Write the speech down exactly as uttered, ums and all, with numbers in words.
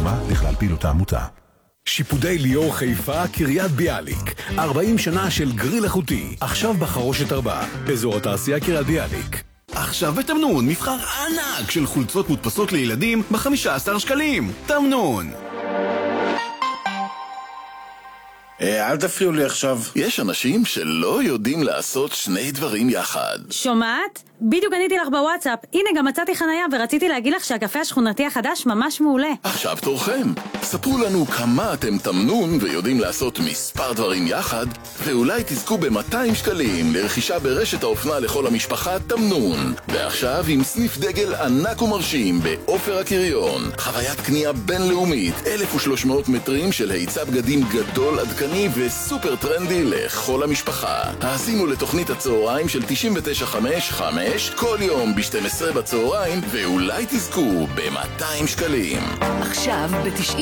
דומה לכלל פעילות העמותה. שיפודי ליאור חיפה, קריית ביאליק. ארבעים שנה של גריל איכותי. עכשיו בחרושת ארבע, באזור התעשייה קריית ביאליק. עכשיו בתמנון, מבחר ענק של חולצות מודפסות לילדים ב-חמישה עשר שקלים. תמנון. אל תפריעו לי עכשיו. יש אנשים שלא יודעים לעשות שני דברים יחד. שומעת? בדיוק עניתי לך בוואטסאפ. הנה גם מצאתי חנייה ורציתי להגיד לך שהקפה השכונתי החדש ממש מעולה. עכשיו תורכם. ספרו לנו כמה אתם תמנון ויודעים לעשות מספר דברים יחד, ואולי תזכו ב-מאתיים שקלים לרכישה ברשת האופנה לכל המשפחה תמנון. ועכשיו עם סניף דגל ענק ומרשים באופר הקריון. חוויית קנייה בינלאומית, אלף ושלוש מאות מטרים של היצע בגדים גדול עדכני וסופר טרנדי לכל המשפחה. האזינו לתוכנית הצהריים של תשעים ותשע חמש חמש כל יום ב-שתים עשרה בצהריים, ואולי תזכו ב-מאתיים שקלים. עכשיו ב-תשעים